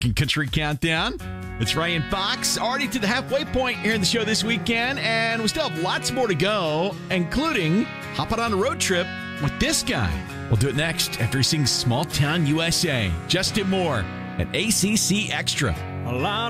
Country Countdown. It's Ryan Fox, already to the halfway point here in the show this weekend, and we still have lots more to go, including hopping on a road trip with this guy. We'll do it next after he sings Small Town USA. Justin Moore at ACC Extra. A lot